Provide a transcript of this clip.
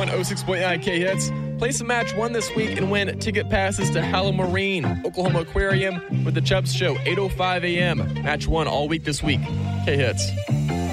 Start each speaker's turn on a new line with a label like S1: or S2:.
S1: 106.9 K-Hits. Play some Match 1 this week and win ticket passes to Hallow Marine, Oklahoma Aquarium with the Chubbs Show, 8:05 a.m. Match 1 all week this week. K-Hits.